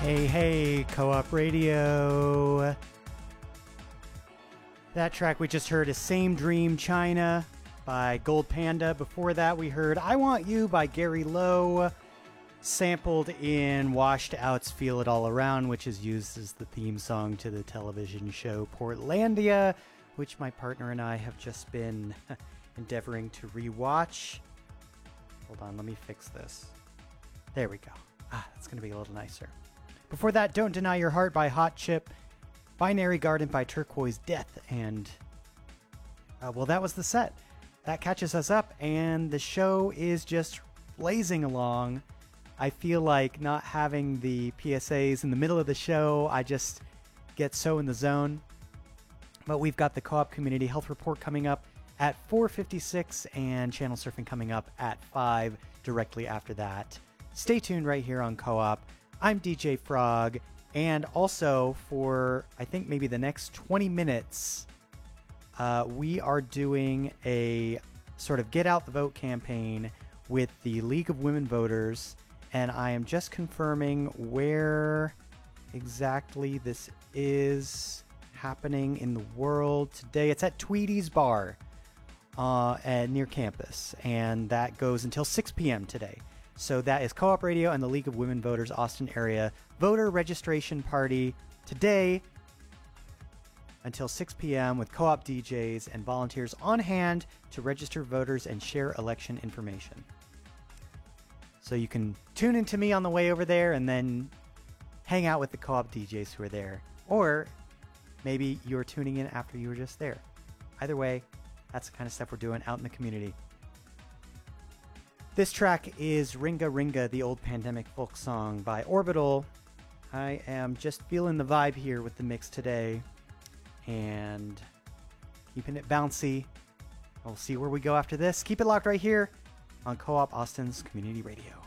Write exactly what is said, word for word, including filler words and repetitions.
Hey, hey, Co-op Radio. That track we just heard is Same Dream China by Gold Panda. Before that, we heard I Want You by Gary Lowe, sampled in Washed Out's Feel It All Around, which is used as the theme song to the television show Portlandia, which my partner and I have just been endeavoring to rewatch. Hold on, let me fix this. There we go. Ah, that's going to be a little nicer. Before that, Don't Deny Your Heart by Hot Chip, Binary Garden by Turquoise Death, and, uh, well, that was the set. That catches us up, and the show is just blazing along. I feel like not having the P S As in the middle of the show, I just get so in the zone. But we've got the Co-op Community Health Report coming up at four fifty-six, and Channel Surfing coming up at five directly after that. Stay tuned right here on Co-op. I'm D J Frog, and also for, I think, maybe the next twenty minutes, uh, we are doing a sort of Get Out the Vote campaign with the League of Women Voters, and I am just confirming where exactly this is happening in the world today. It's at Tweedy's Bar uh, at, near campus, and that goes until six p.m. today. So that is Co-op Radio and the League of Women Voters Austin area voter registration party today until six p.m. with co-op D Js and volunteers on hand to register voters and share election information. So you can tune into me on the way over there and then hang out with the co-op D Js who are there. Or maybe you're tuning in after you were just there. Either way, that's the kind of stuff we're doing out in the community. This track is Ringa Ringa, the old pandemic folk song by Orbital. I am just feeling the vibe here with the mix today and keeping it bouncy. We'll see where we go after this. Keep it locked right here on Co-op Austin's Community Radio.